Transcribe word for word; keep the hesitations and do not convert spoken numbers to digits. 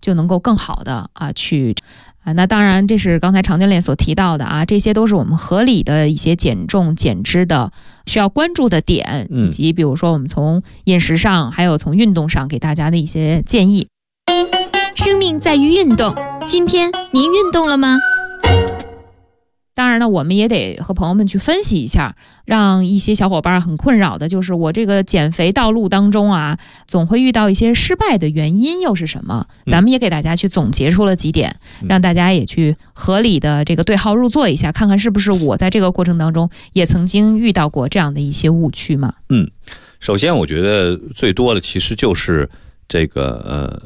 就能够更好的啊去啊。那当然这是刚才常教练所提到的啊，这些都是我们合理的一些减重减脂的需要关注的点，以及比如说我们从饮食上还有从运动上给大家的一些建议。 生命在于运动，今天您运动了吗？ 当然呢，我们也得和朋友们去分析一下，让一些小伙伴很困扰的就是我这个减肥道路当中啊，总会遇到一些失败的原因又是什么？咱们也给大家去总结出了几点，嗯、让大家也去合理的这个对号入座一下，看看是不是我在这个过程当中也曾经遇到过这样的一些误区嘛？ 嗯，首先我觉得最多的其实就是这个呃。